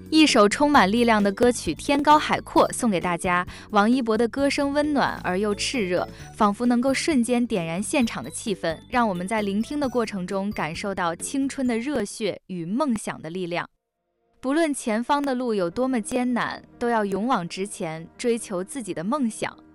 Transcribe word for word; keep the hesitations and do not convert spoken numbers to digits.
一首充满力量的歌曲《天高海阔》送给大家。王一博的歌声温暖而又炽热，仿佛能够瞬间点燃现场的气氛，让我们在聆听的过程中感受到青春的热血与梦想的力量。不论前方的路有多么艰难，都要勇往直前，追求自己的梦想。